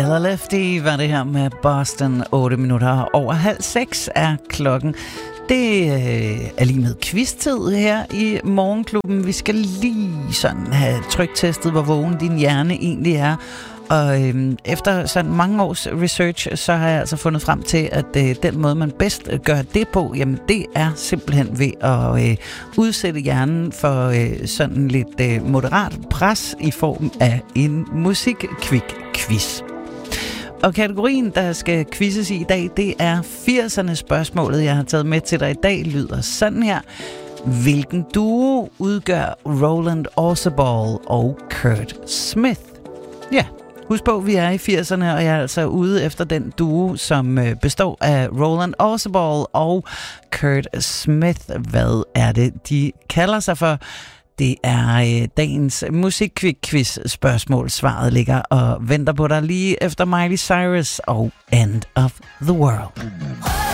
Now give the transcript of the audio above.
Eller Lefty var det her med Boston. 8 minutter over 5:30 er klokken. Det er lige med quiz-tid her i Morgenklubben. Vi skal lige sådan have tryktestet, hvor vågen din hjerne egentlig er. Og efter sådan mange års research, så har jeg altså fundet frem til, at den måde, man bedst gør det på, jamen det er simpelthen ved at udsætte hjernen for sådan lidt moderat pres i form af en musik-quiz. Og kategorien, der skal quizzes i dag, det er 80'erne spørgsmålet, jeg har taget med til dig i dag, lyder sådan her. Hvilken duo udgør Roland Orzabal og Kurt Smith? Ja, husk på, vi er i 80'erne, og jeg er altså ude efter den duo, som består af Roland Orzabal og Kurt Smith. Hvad er det, de kalder sig for? Det er dagens musikquiz-spørgsmål. Svaret ligger og venter på dig lige efter Miley Cyrus og End of the World.